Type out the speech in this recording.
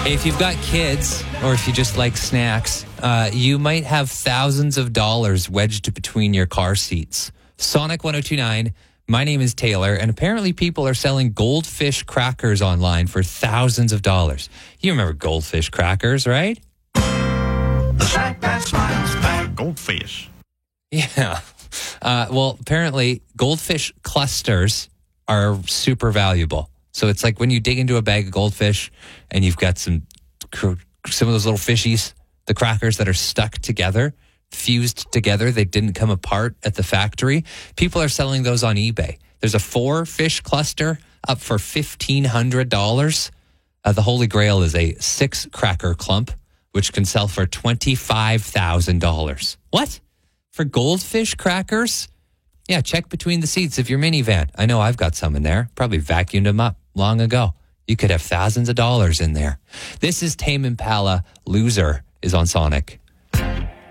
If you've got kids or if you just like snacks, you might have thousands of dollars wedged between your car seats. Sonic 102.9, my name is Taylor, and apparently people are selling goldfish crackers online for thousands of dollars. You remember goldfish crackers, right? The snack that smiles back. Goldfish. Yeah. Well, apparently goldfish clusters are super valuable. So it's like when you dig into a bag of goldfish and you've got some of those little fishies, the crackers that are stuck together, fused together. They didn't come apart at the factory. People are selling those on eBay. There's a 4-fish cluster up for $1,500. The Holy Grail is a 6-cracker clump, which can sell for $25,000. What? For goldfish crackers? Yeah, check between the seats of your minivan. I know I've got some in there. Probably vacuumed them up long ago. You could have thousands of dollars in there. This is Tame Impala. Loser is on Sonic.